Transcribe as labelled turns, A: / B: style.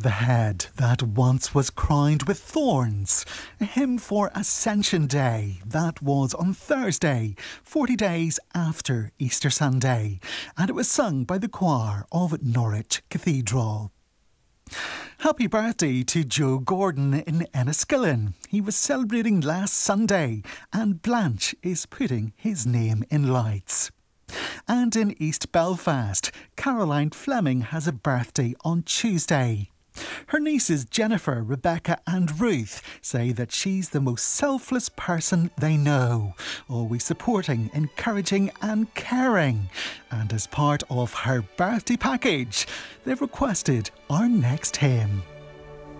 A: The head that once was crowned with thorns. A hymn for Ascension Day. That was on Thursday, 40 days after Easter Sunday. And it was sung by the choir of Norwich Cathedral. Happy birthday to Joe Gordon in Enniskillen. He was celebrating last Sunday and Blanche is putting his name in lights. And in East Belfast, Caroline Fleming has a birthday on Tuesday. Her nieces Jennifer, Rebecca and Ruth say that she's the most selfless person they know, always supporting, encouraging and caring. And as part of her birthday package, they've requested our next hymn.